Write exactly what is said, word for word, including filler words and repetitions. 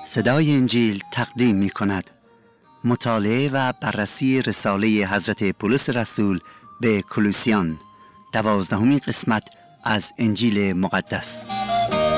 صدای انجیل تقدیم می کند. مطالعه و بررسی رساله حضرت پولس رسول به کولوسیان، دوازدهمین قسمت از انجیل مقدس.